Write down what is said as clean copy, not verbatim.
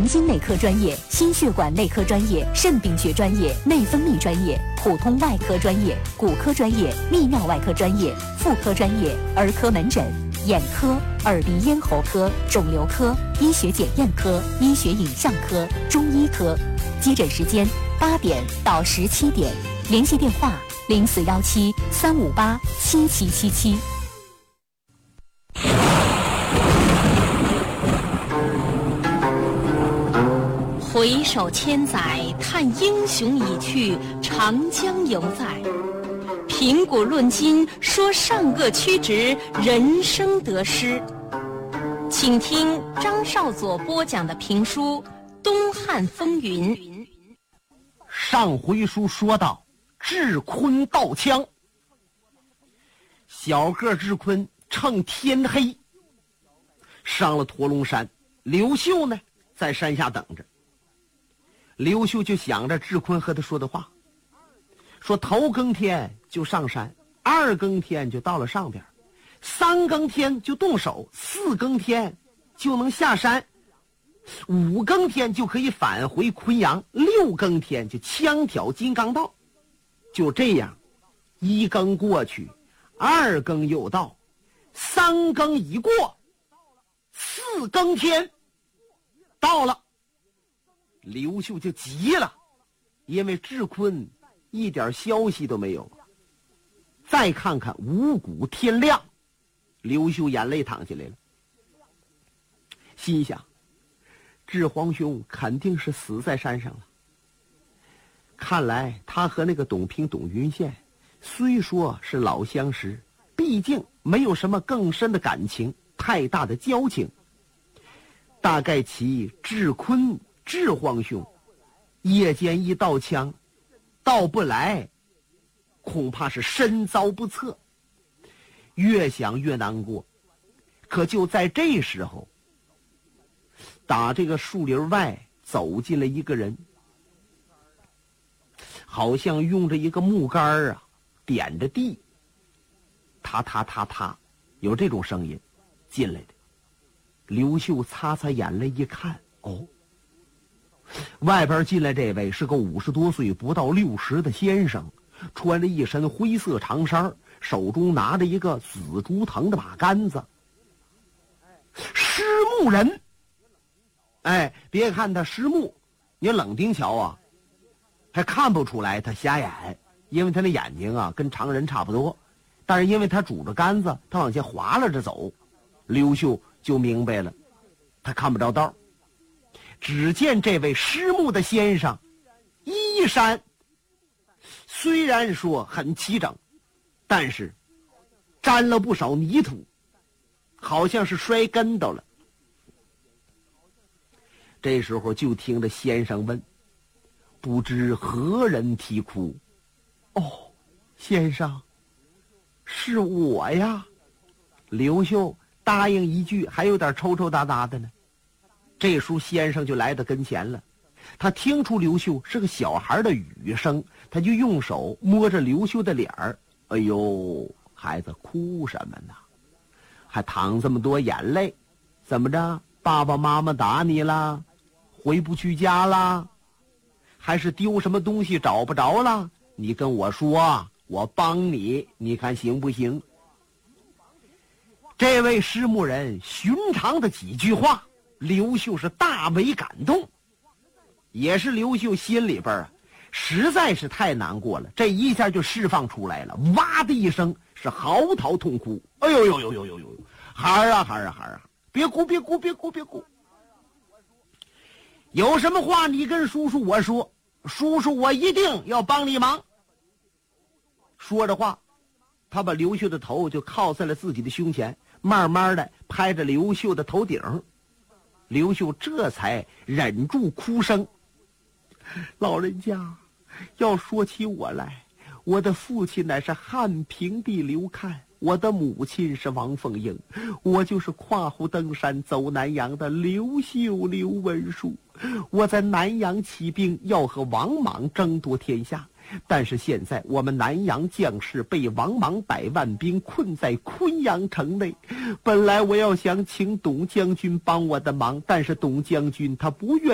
神经内科专业、心血管内科专业、肾病学专业、内分泌专业、普通外科专业、骨科专业、泌尿外科专业、妇科专业、儿科门诊、眼科、耳鼻咽喉科、肿瘤科、医学检验科、医学影像科、中医科。接诊时间8点到17点，联系电话0417-358-7777。回首千载，叹英雄已去，长江犹在。评古论今，说上个曲直，人生得失。请听张少佐播讲的评书《东汉风云》。 上回书说到智坤盗枪，小个智坤趁天黑上了驼龙山，刘秀呢在山下等着。刘秀就想着智坤和他说的话，说头更天就上山，2更天就到了上边，3更天就动手，4更天就能下山，5更天就可以返回昆阳，6更天就枪挑金刚道。就这样，1更过去，2更又到，3更已过，4更天到了。刘秀就急了，因为智坤一点消息都没有。再看看五谷天亮，刘秀眼泪淌下来了，心想智皇兄肯定是死在山上了。看来他和那个董平董云宪虽说是老相识，毕竟没有什么更深的感情，太大的交情。大概其智坤智皇兄夜间一盗枪盗不来，恐怕是身遭不测。越想越难过。可就在这时候，打这个树林外走进了一个人，好像用着一个木杆啊点着地，踏踏踏踏，有这种声音进来的。刘秀擦擦眼泪一看，哦，外边进来这位是个50多岁不到60的先生，穿着一身灰色长衫，手中拿着一个紫竹藤的把杆子。狮目人，别看他狮目，你冷丁瞧啊，还看不出来他瞎眼，因为他那眼睛啊跟常人差不多，但是因为他拄着杆子，他往前滑了着走，刘秀就明白了，他看不着道。只见这位狮目的先生衣衫虽然说很齐整，但是沾了不少泥土，好像是摔跟头了。这时候就听着先生问，不知何人啼哭？哦，先生，是我呀。刘秀答应一句，还有点抽抽搭搭的呢。这时候先生就来到跟前了，他听出刘秀是个小孩的语声，他就用手摸着刘秀的脸儿。哎呦，孩子哭什么呢？还淌这么多眼泪？怎么着？爸爸妈妈打你了？回不去家了？还是丢什么东西找不着了？你跟我说，我帮你，你看行不行？这位狮目人寻常的几句话，刘秀是大为感动。也是刘秀心里边啊实在是太难过了，这一下就释放出来了，哇的一声是嚎啕痛哭。哎呦呦呦呦呦呦，孩儿啊孩儿啊孩儿啊，别哭别哭别哭别哭，有什么话你跟叔叔我说，叔叔我一定要帮你忙。说着话，他把刘秀的头就靠在了自己的胸前，慢慢的拍着刘秀的头顶。刘秀这才忍住哭声，老人家，要说起我来，我的父亲乃是汉平帝刘侃，我的母亲是王凤英，我就是跨湖登山走南阳的刘秀刘文书。我在南阳起兵，要和王莽争夺天下，但是现在我们南阳将士被王莽100万兵困在昆阳城内，本来我要想请董将军帮我的忙，但是董将军他不愿